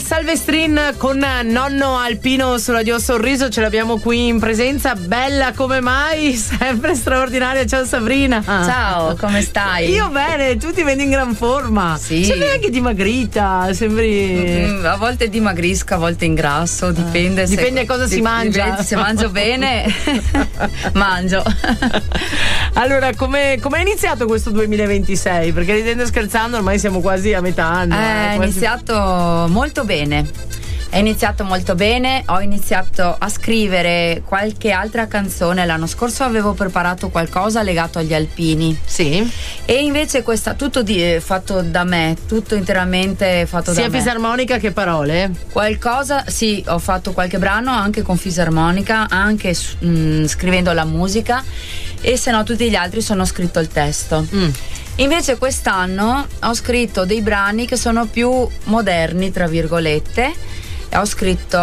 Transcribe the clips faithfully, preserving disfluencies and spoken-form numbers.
Salvestrin con Nonno Alpino su Radio Sorriso, ce l'abbiamo qui in presenza, bella come mai, sempre straordinaria. Ciao Sabrina. Ciao, come stai? Io bene, tu ti vedi in gran forma. Sì. Sembri anche dimagrita, sembri... Mm, a volte dimagrisco, a volte ingrasso, dipende. Ah, dipende se, cosa si dip- mangia. Dipende, se mangio bene, mangio. Allora, come è iniziato questo duemilaventisei? Perché ridendo e scherzando ormai siamo quasi a metà anno. È eh, quasi... iniziato molto bene. È iniziato molto bene, ho iniziato a scrivere qualche altra canzone. L'anno scorso avevo preparato qualcosa legato agli alpini. Sì. E invece questa tutto di, fatto da me, tutto interamente fatto sia da me. Sia fisarmonica che parole? Qualcosa, sì, ho fatto qualche brano anche con fisarmonica, anche mh, scrivendo la musica, e se no tutti gli altri sono scritto il testo. Mm. Invece quest'anno ho scritto dei brani che sono più moderni, tra virgolette. Ho scritto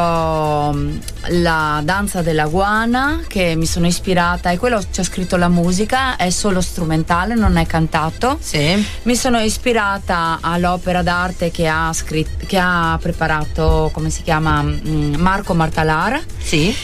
La danza della guana, che mi sono ispirata, e quello ci ho scritto la musica, è solo strumentale, non è cantato. Sì. Mi sono ispirata all'opera d'arte che ha scritto, che ha preparato, come si chiama, Marco Martalar. Sì.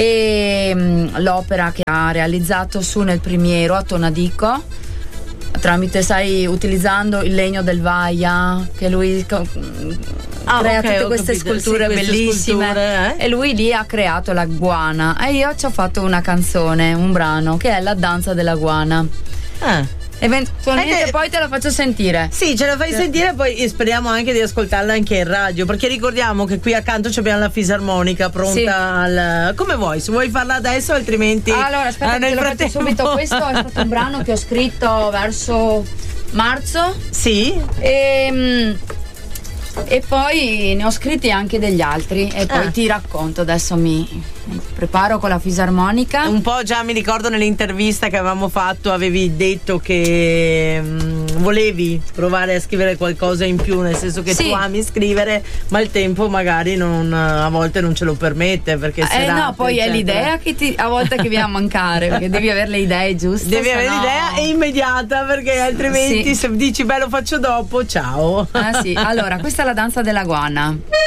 E l'opera che ha realizzato su nel Primiero a Tonadico, tramite, sai, utilizzando il legno del Vaia, che lui ah, crea okay, tutte queste capito. sculture sì, queste bellissime sculture, eh? E lui lì ha creato la guana, e io ci ho fatto una canzone, un brano che è La danza della guana. Ah. Eventualmente te... poi te la faccio sentire. Sì, ce la fai sentire, poi speriamo anche di ascoltarla anche in radio, perché ricordiamo che qui accanto abbiamo la fisarmonica pronta. Sì. Al... come vuoi, se vuoi farla adesso, altrimenti allora aspetta, eh, nel te lo frattempo... faccio subito. Questo è stato un brano che ho scritto verso marzo. Sì. E E poi ne ho scritti anche degli altri, e poi ah. ti racconto. Adesso mi preparo con la fisarmonica. Un po' già mi ricordo nell'intervista che avevamo fatto, avevi detto che mh, volevi provare a scrivere qualcosa in più, nel senso che sì. tu ami scrivere, ma il tempo magari non, a volte non ce lo permette, perché eh serate, no, poi eccetera. È l'idea che ti, a volte che viene a mancare, perché devi avere le idee giuste. Devi avere no... l'idea e immediata, perché altrimenti sì. se dici beh lo faccio dopo, ciao. Ah sì, allora questa è La danza della guana.